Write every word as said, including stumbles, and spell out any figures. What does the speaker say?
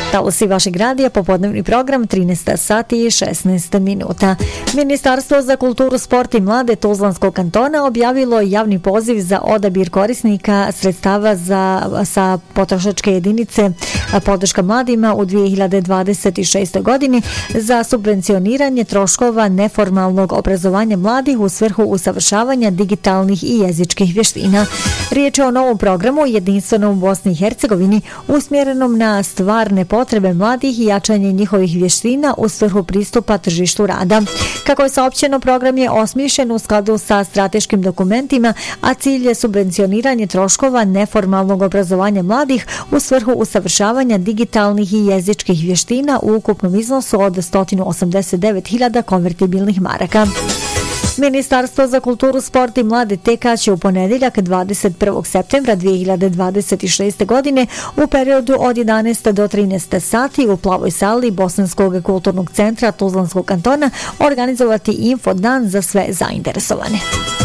Talosi vašeg radija, popodnevni program, trinaest sati i šesnaest minuta. Ministarstvo za kulturu, sport i mlade Tuzlanskog kantona objavilo javni poziv za odabir korisnika sredstava za, sa potrošačke jedinice podrška mladima u dvije hiljade dvadeset šestoj. godini za subvencioniranje troškova neformalnog obrazovanja mladih u svrhu usavršavanja digitalnih i jezičkih vještina. Riječ je o novom programu jedinstvenom u Bosni i Hercegovini usmjerenom na stvarne potrebe mladih i jačanje njihovih vještina u svrhu pristupa tržištu rada. Kako je saopćeno, program je osmišljen u skladu sa strateškim dokumentima, a cilj je subvencioniranje troškova neformalnog obrazovanja mladih u svrhu usavršavanja digitalnih i jezičkih vještina u ukupnom iznosu od sto osamdeset devet hiljada konvertibilnih maraka. Ministarstvo za kulturu, sport i mlade T K će u ponedjeljak dvadeset prvog septembra dvije hiljade dvadeset šeste. godine u periodu od jedanaest do trinaest sati u plavoj sali Bosanskog kulturnog centra Tuzlanskog kantona organizovati infodan za sve zainteresovane.